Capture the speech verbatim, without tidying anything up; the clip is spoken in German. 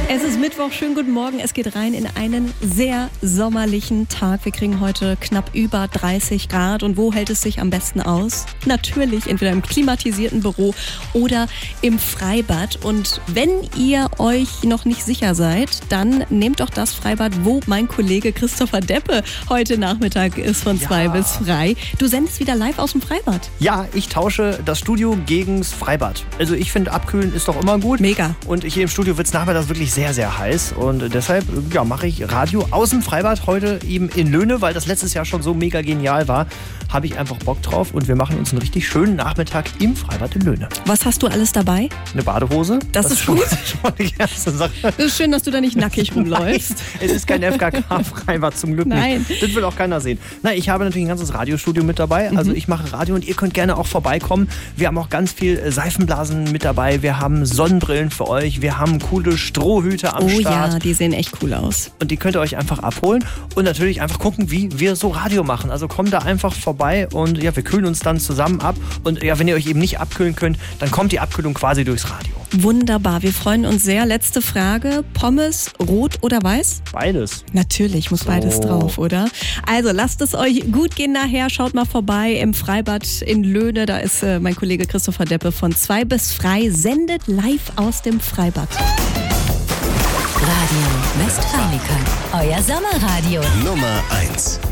Es ist Mittwoch, schönen guten Morgen. Es geht rein in einen sehr sommerlichen Tag. Wir kriegen heute knapp über dreißig Grad. Und wo hält es sich am besten aus? Natürlich entweder im klimatisierten Büro oder im Freibad. Und wenn ihr euch noch nicht sicher seid, dann nehmt doch das Freibad, wo mein Kollege Christopher Deppe heute Nachmittag ist, von zwei Ja. bis frei. Du sendest wieder live aus dem Freibad. Ja, ich tausche das Studio gegens Freibad. Also ich finde, abkühlen ist doch immer gut. Mega. Und hier im Studio wird es nachmittags wirklich sehr, sehr heiß. Und deshalb ja, mache ich Radio aus dem Freibad heute eben in Löhne, weil das letztes Jahr schon so mega genial war. Habe ich einfach Bock drauf und wir machen uns einen richtig schönen Nachmittag im Freibad in Löhne. Was hast du alles dabei? Eine Badehose. Das ist schon, gut. schon mal die erste Sache. Es ist schön, dass du da nicht nackig rumläufst. Nein, es ist kein F K K-Freibad, zum Glück Nein. nicht. Das will auch keiner sehen. Nein, ich habe natürlich ein ganzes Radiostudio mit dabei. Also ich mache Radio und ihr könnt gerne auch vorbeikommen. Wir haben auch ganz viel Seifenblasen mit dabei. Wir haben Sonnenbrillen für euch. Wir haben coole Strohhüte am Oh Start. ja, die sehen echt cool aus. Und die könnt ihr euch einfach abholen und natürlich einfach gucken, wie wir so Radio machen. Also kommt da einfach vorbei und ja, wir kühlen uns dann zusammen ab. Und ja, wenn ihr euch eben nicht abkühlen könnt, dann kommt die Abkühlung quasi durchs Radio. Wunderbar, wir freuen uns sehr. Letzte Frage, Pommes, rot oder weiß? Beides. Natürlich, muss So. beides drauf, oder? Also lasst es euch gut gehen nachher. Schaut mal vorbei im Freibad in Löhne. Da ist äh, mein Kollege Christopher Deppe von zwei bis frei, sendet live aus dem Freibad. Radio Westfalica, euer Sommerradio. Nummer eins.